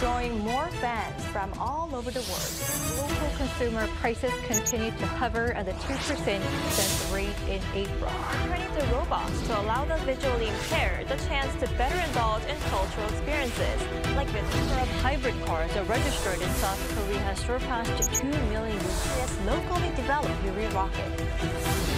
drawing more fans from all over the world. Local consumer prices continue to hover at the 2% since rate in April. Turning to robots to allow the visually impaired the chance to better indulge in cultural experiences. Like the number of hybrid cars are registered in South Korea has surpassed 2 million. This locally developed Yuri rocket.